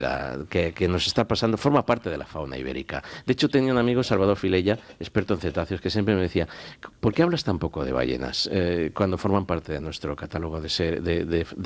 que nos está pasando forma parte de la fauna ibérica. De hecho, tenía un amigo, Salvador Filella, experto en cetáceos, que siempre me decía, ¿por qué hablas tan poco de ballenas cuando forman parte de nuestro catálogo de